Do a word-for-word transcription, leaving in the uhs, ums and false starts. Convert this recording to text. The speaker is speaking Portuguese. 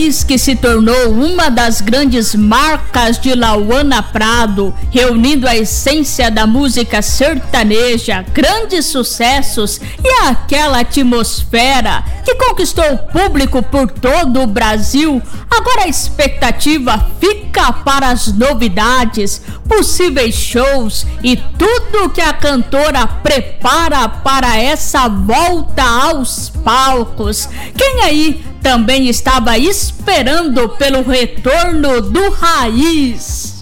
Raiz, que se tornou uma das grandes marcas de Lauana Prado, reunindo a essência da música sertaneja, grandes sucessos e aquela atmosfera que conquistou o público por todo o Brasil. Agora a expectativa fica para as novidades, possíveis shows e tudo que a cantora prepara para essa volta aos palcos. Quem aí também estava esperando pelo retorno do Raiz?